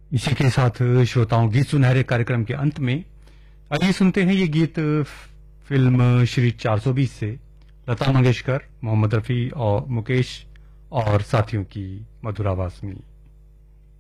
इसी के साथ श्रोताओं गीत सुनहरे कार्यक्रम के अंत में आइए सुनते हैं ये गीत फिल्म श्री 420 से लता मंगेशकर, मोहम्मद रफी और मुकेश और साथियों की मधुर आवाज में।